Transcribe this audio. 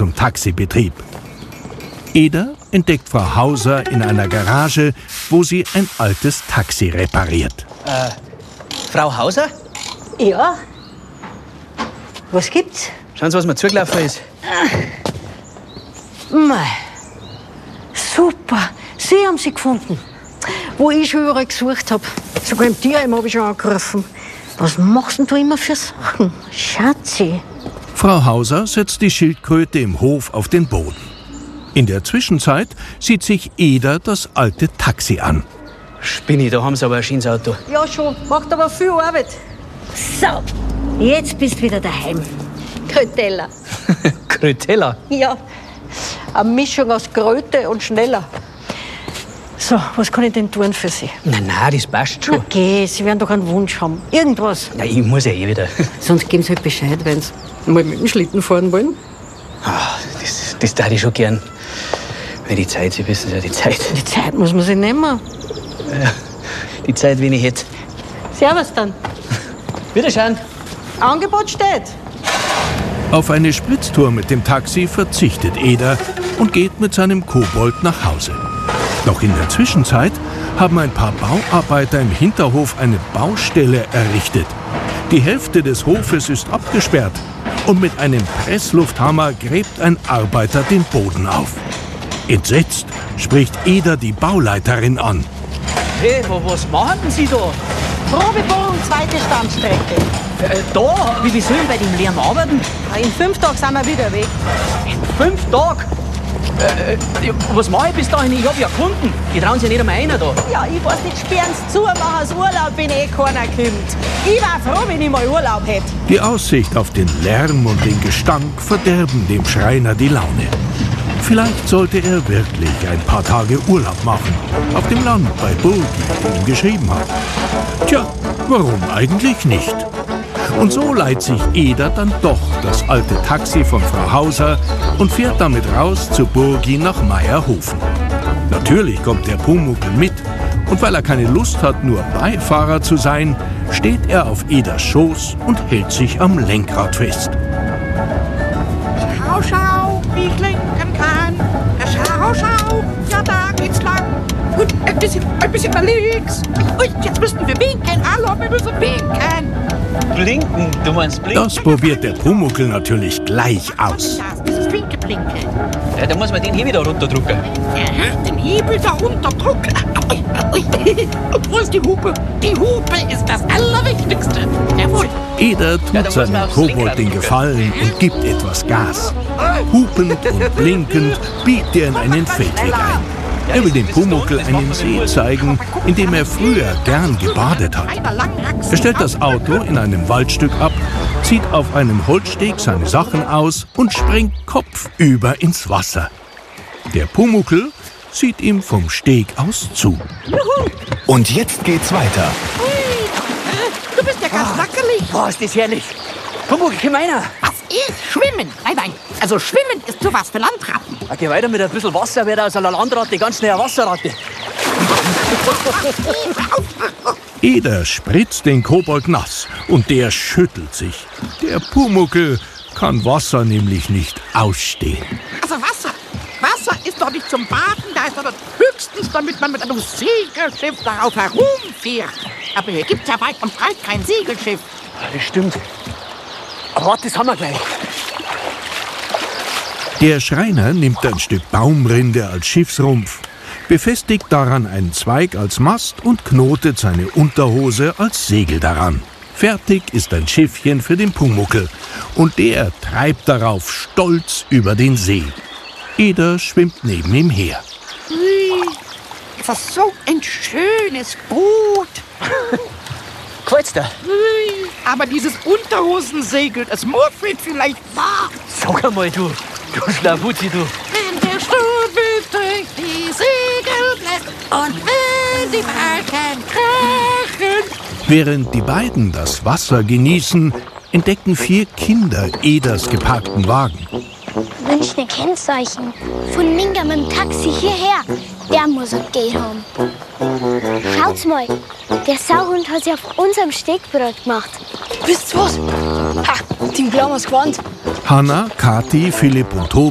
zum Taxibetrieb. Eder entdeckt Frau Hauser in einer Garage, wo sie ein altes Taxi repariert. Frau Hauser? Ja. Was gibt's? Schauen Sie, was mir zugelaufen ist. Mei. Super. Sie haben sie gefunden. Wo ich schon überall gesucht habe. Sogar im Tierheim habe ich schon angerufen. Was machst denn du immer für Sachen? Schatzi. Frau Hauser setzt die Schildkröte im Hof auf den Boden. In der Zwischenzeit sieht sich Eder das alte Taxi an. Spinni, da haben Sie aber ein schönes Auto. Ja schon, macht aber viel Arbeit. So, jetzt bist du wieder daheim. Kröteller. Kröteller? Ja, eine Mischung aus Kröte und schneller. So, was kann ich denn tun für Sie? Nein, das passt schon. Okay, Sie werden doch einen Wunsch haben. Irgendwas. Ja, ich muss ja eh wieder. Sonst geben Sie halt Bescheid, wenn Sie mal mit dem Schlitten fahren wollen. Das darf ich schon gern. Weil die Zeit, Sie wissen ja, die Zeit. Die Zeit muss man sich nehmen. Ja, die Zeit, wen ich hätte. Servus dann. Wiederschauen. Angebot steht. Auf eine Spritztour mit dem Taxi verzichtet Eder und geht mit seinem Kobold nach Hause. Doch in der Zwischenzeit haben ein paar Bauarbeiter im Hinterhof eine Baustelle errichtet. Die Hälfte des Hofes ist abgesperrt und mit einem Presslufthammer gräbt ein Arbeiter den Boden auf. Entsetzt spricht Eder die Bauleiterin an. Hey, was machen denn Sie da? Probebohrung, zweite Standstrecke. Da? Wie sollen wir bei dem Lärm arbeiten? In 5 Tagen sind wir wieder weg. 5 Tage? Was mache ich bis dahin? Ich habe ja Kunden. Die trauen sich ja nicht einmal einer da. Ja, ich weiß nicht, sperren Sie zu, machen das Urlaub, wenn keiner kommt. Ich war froh, wenn ich mal Urlaub hätte. Die Aussicht auf den Lärm und den Gestank verderben dem Schreiner die Laune. Vielleicht sollte er wirklich ein paar Tage Urlaub machen. Auf dem Land bei Burgi, die ihm geschrieben hat. Tja, warum eigentlich nicht? Und so leiht sich Eder dann doch das alte Taxi von Frau Hauser und fährt damit raus zu Burgi nach Meierhofen. Natürlich kommt der Pumuckl mit. Und weil er keine Lust hat, nur Beifahrer zu sein, steht er auf Eders Schoß und hält sich am Lenkrad fest. Schau, schau, wie ich lenken kann. Schau, schau, ja, da geht's lang. Und ein bisschen nach links. Und jetzt müssen wir winken. Hallo, wir müssen winken. Blinken? Du meinst blinken? Das probiert der Pumuckl natürlich gleich aus. Dieses Blinke. Ja, da muss man den Hebel da runterdrücken. Den Hebel da runterdrücken. Und wo ist die Hupe? Die Hupe ist das Allerwichtigste. Jawohl. Eder Ja, da tut muss man seinem aufs Kobold Lenkrad den drücken. Gefallen und gibt etwas Gas. Hupend und blinkend biegt er in einen Feldweg ein. Er will dem Pumuckl einen See zeigen, in dem er früher gern gebadet hat. Er stellt das Auto in einem Waldstück ab, zieht auf einem Holzsteg seine Sachen aus und springt kopfüber ins Wasser. Der Pumuckl sieht ihm vom Steg aus zu. Und jetzt geht's weiter. Du bist ja ganz wackelig. Boah, ist das herrlich. Pumuckl, komm einer. Was ist Schwimmen? Nein. Also Schwimmen ist sowas für Landratten. Geh weiter mit ein bisschen Wasser, wird aus einer Landratte ganz schnell eine Wasserratte. Eder spritzt den Kobold nass und der schüttelt sich. Der Pumuckl kann Wasser nämlich nicht ausstehen. Also Wasser ist doch nicht zum Baden, da ist doch höchstens, damit man mit einem Segelschiff darauf herumfährt. Aber hier gibt's ja weit und breit kein Segelschiff. Das stimmt. Aber warte, das haben wir gleich. Der Schreiner nimmt ein Stück Baumrinde als Schiffsrumpf, befestigt daran einen Zweig als Mast und knotet seine Unterhose als Segel daran. Fertig ist ein Schiffchen für den Pumuckl und der treibt darauf stolz über den See. Eder schwimmt neben ihm her. Das ist so ein schönes Boot. Gefällt's dir? Aber dieses Unterhosensegel, das muffelt vielleicht wahr. Sag einmal, du Schlawuzi, du. Wenn der Sturm wild durch die Segel bläst und wenn die Balken krachen. Während die beiden das Wasser genießen, entdecken 4 Kinder Eders geparkten Wagen. Wünsch ein Kennzeichen. Von Minga mit dem Taxi hierher. Der muss es gehen haben. Schaut's mal, der Sauhund hat sich auf unserem Stegbrot gemacht. Wisst ihr was? Ha, den glauben wir's gewandt. Hanna, Kathi, Philipp und Tobi